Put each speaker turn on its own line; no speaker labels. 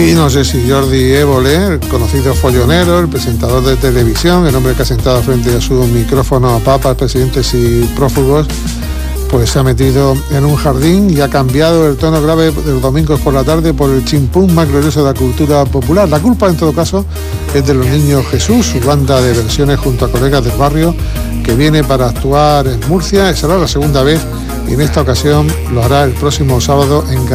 Y no sé si Jordi Évole, el conocido follonero, el presentador de televisión, el hombre que ha sentado frente a su micrófono a papas, presidentes y prófugos, pues se ha metido en un jardín y ha cambiado el tono grave de los domingos por la tarde por el chimpún más glorioso de la cultura popular. La culpa, en todo caso, es de los Niños Jesús, su banda de versiones junto a colegas del barrio, que viene para actuar en Murcia. Será la segunda vez y en esta ocasión lo hará el próximo sábado en